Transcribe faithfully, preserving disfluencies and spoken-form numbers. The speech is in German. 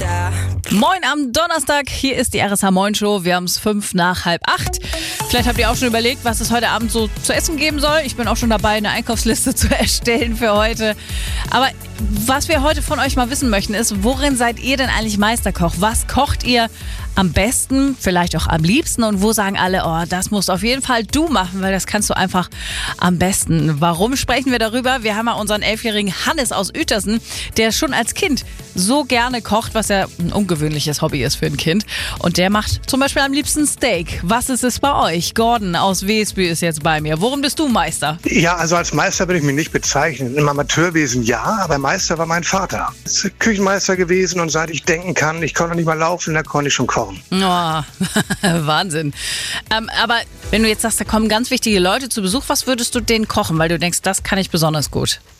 Moin am Donnerstag, hier ist die R S H Moin Show. Wir haben es fünf nach halb acht. Vielleicht habt ihr auch schon überlegt, was es heute Abend so zu essen geben soll. Ich bin auch schon dabei, eine Einkaufsliste zu erstellen für heute. Aber was wir heute von euch mal wissen möchten, ist, worin seid ihr denn eigentlich Meisterkoch? Was kocht ihr am besten, vielleicht auch am liebsten? Und wo sagen alle, oh, das musst auf jeden Fall du machen, weil das kannst du einfach am besten. Warum sprechen wir darüber? Wir haben ja unseren elfjährigen Hannes aus Uetersen, der schon als Kind so gerne kocht, was ja ein ungewöhnliches Hobby ist für ein Kind. Und der macht zum Beispiel am liebsten Steak. Was ist es bei euch? Gordon aus Wesby ist jetzt bei mir. Worin bist du Meister? Ja, also als Meister würde ich mich nicht bezeichnen. Im Amateurwesen ja, aber Meister war mein Vater. Er ist Küchenmeister gewesen und seit ich denken kann, ich konnte noch nicht mal laufen, da konnte ich schon kochen. Oh, Wahnsinn. Ähm, aber wenn du jetzt sagst, da kommen ganz wichtige Leute zu Besuch, was würdest du denen kochen? Weil du denkst, das kann ich besonders gut.